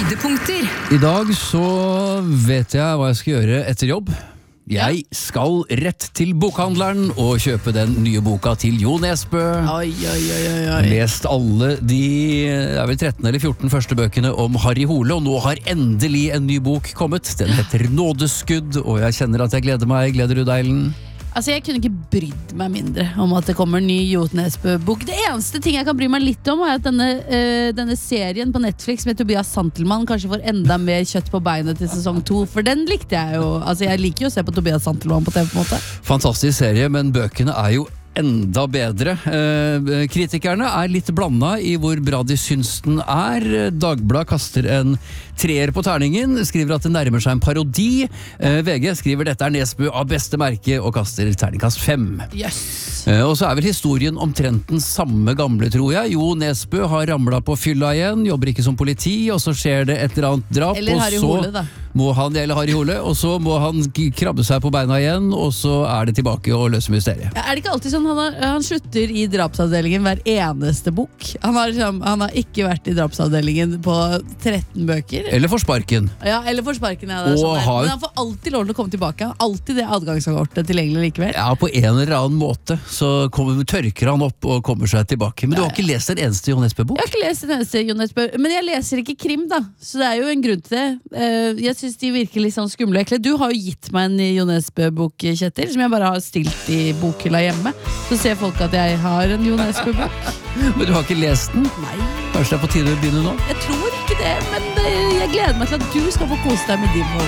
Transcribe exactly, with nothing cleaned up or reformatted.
Høydepunkter. I dag så vet jeg hva jeg skal gjøre etter jobb. Jeg skal rett til bokhandleren og kjøpe den nye boka til Jo Nesbø. Oi, oi, oi, oi, oi. Lest alle de det er vel tretten eller fjorten første bøkene om Harry Hole, og nå har endelig en ny bok kommet. Den heter Nådeskudd, og jeg kjenner at jeg gleder meg. Gleder du deg, Ellen? Altså, jeg kunne ikke brydd meg mindre om at det kommer en ny Jo Nesbø-bok. Det eneste ting jeg kan bry meg litt om, er at denne, uh, denne serien på Netflix med Tobias Santelmann kanskje får enda mer kjøtt på beinet til sesong to, for den likte jeg jo. Altså, jeg liker jo å se på Tobias Santelmann på T V på en måte. Fantastisk serie, men bøkene er jo enda bedre. Eh, kritikerne er litt blanda i hvor bra de syns den er. Dagbladet kaster en treer på terningen, skriver at det nærmer seg en parodi. Eh, V G skriver dette er Nesbø av beste merke og kaster terningkast fem. Yes. Eh, og så er vel historien omtrent den samme gamle, tror jeg. Jo Nesbø har ramlet på fylla igjen, jobber ikke som politi, og så skjer det et eller annet drap. Eller Harry og så Hole, da. Må han, eller Harry Hole, og så må han krabbe seg på beina igjen, og så er det tilbake og løse mysteriet. Ja, er det ikke alltid sånn, han, har, han slutter i drapsavdelingen hver eneste bok. Han har, liksom, han har ikke vært i drapsavdelingen på tretten bøker. Eller for sparken. Ja, eller for sparken, ja, det er Og sånn der. har- Men han får alltid lov til å komme tilbake. Han har alltid det adgangskortet tilgjengelig likevel. Ja, på en eller annen måte så kommer, tørker han opp og kommer seg tilbake. Men du har ikke lest en eneste Jo Nesbø-bok? Jeg har ikke lest den eneste Jo Nesbø, men jeg leser ikke krim, da. Så det er jo en grunn til det. Eh, Jeg synes de virker litt sånn skumle og ekle. Du har jo gitt meg en Jo Nesbø-bok, Kjetil, som jeg bare har stilt i bokhylla hjemme. Så ser folk at jeg har en Jo Nesbø-bok. Men du har ikke lest den? Nei, Kanskje det er på tide å begynne nå? jeg tror ikke det, men det, jeg gleder meg til at du skal få kose deg med din bok.